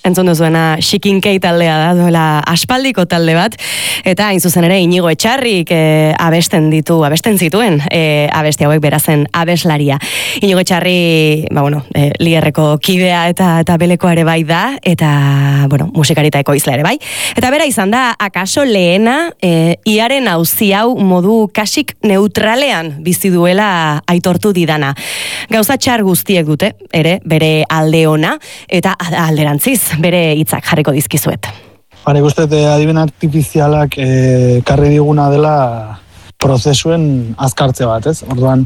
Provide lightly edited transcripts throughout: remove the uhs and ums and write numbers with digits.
entzun duzuena Xikinkei taldea da, duela aspaldiko talde bat, eta hain zuzen ere Inigo Etxarrik abesten zituen abesti hauek berazen abeslaria. Inigo Etxarri, Lierreko kidea eta belekoa ere bai da, eta, musikarita ekoizle ere bai. Eta bera izan da, akaso lehena, iaren auzi hau modu kasik neutralean bizi duela aitortu didana. Gauza txar guztiek dute, ere, bere alde ona, eta alderantziz, bere hitzak jarriko dizkizuet. Nik uste adimen artifizialak karri diguna dela prozesuen azkartze bat, ez? Orduan,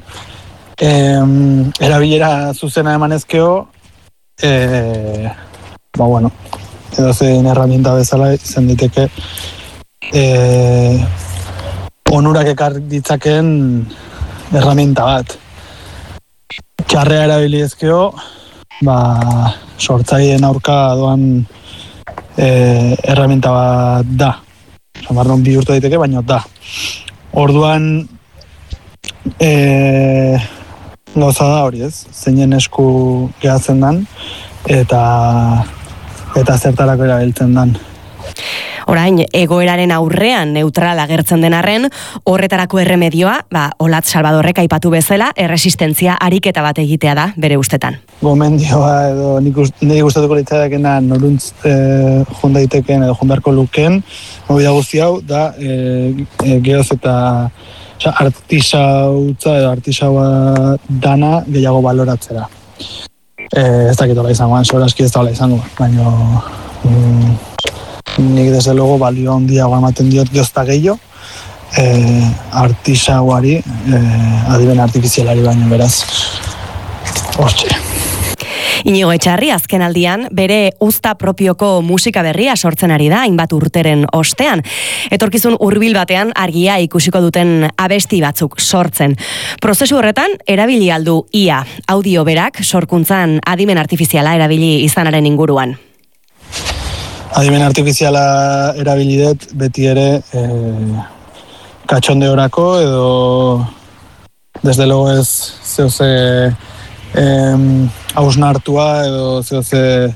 erabilera zuzena emanezkeo, edo zein herramienta bezala izan diteke onurak ekar ditzakeen herramienta bat. Txarrea erabiliezkeo, sortzaileen aurka doan herramienta bat da. Zamarron bihurtu daiteke, baina da. Orduan, gauza da hori ez, zeinen esku gehatzen dan, eta zertarako erabiltzen dan. Orain, egoeraren aurrean neutral agertzen den arren, horretarako erremedioa, Olatz Salvadorrek aipatu bezala, erresistentzia ariketa bat egitea da, bere ustetan. Gomendioa edo niri gustatuko litzaidakena noruntz jundaiteken edo jundarko luken, mobida guzti hau da geoz eta artisautza edo artisaua dana gehiago baloratzera. Ez dakit hola izango, soraski ez da hola izango, baina nik desde luego balio handiago ematen diot geozta gehiago artisauari adimen artifizialari baino beraz. Hortxe. Inigo Etxarri azken aldian bere uzta propioko musika berria sortzen ari da, hainbat urteren ostean. Etorkizun hurbil batean argia ikusiko duten abesti batzuk sortzen. Prozesu horretan erabili aldu ia audio berak sorkuntzan adimen artifiziala erabili izanaren inguruan. Adimen artifiziala erabili dut beti ere katxondeorako edo desde luego ez zehose hausnartua edo zehose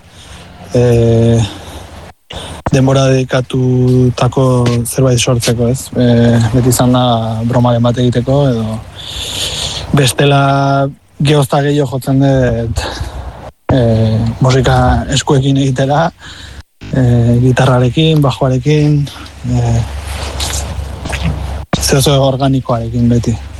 denbora dedikatutako zerbait sortzeko, ez? Beti izan da bromaren bat egiteko edo bestela geozta gehiago jotzen dut musika eskuekin egitera, gitarrarekin, bajoarekin, zehose organikoarekin beti.